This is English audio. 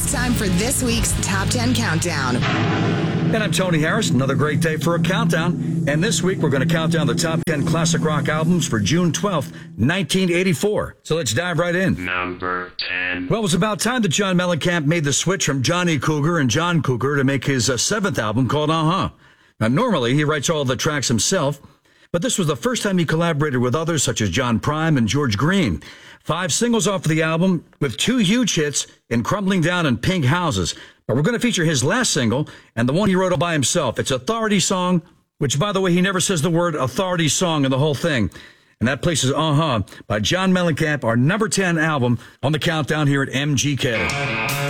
Time for this week's Top 10 Countdown. And I'm Tony Harris. Another great day for a countdown. And this week, we're going to count down the top 10 classic rock albums for June 12th, 1984. So let's dive right in. Number 10. Well, it was about time that John Mellencamp made the switch from Johnny Cougar and John Cougar to make his seventh album called Uh-Huh. Now, normally, he writes all the tracks himself, but this was the first time he collaborated with others such as John Prine and George Green. 5 singles off the album with 2 huge hits in Crumbling Down and Pink Houses. But we're going to feature his last single and the one he wrote all by himself. It's Authority Song, which, by the way, he never says the word Authority Song in the whole thing. And that places Uh-Huh by John Mellencamp, our number 10 album on the countdown here at MGK.